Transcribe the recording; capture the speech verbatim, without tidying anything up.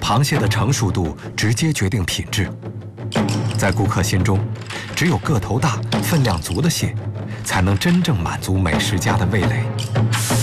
螃蟹的成熟度直接决定品质。在顾客心中，只有个头大、分量足的蟹，才能真正满足美食家的味蕾。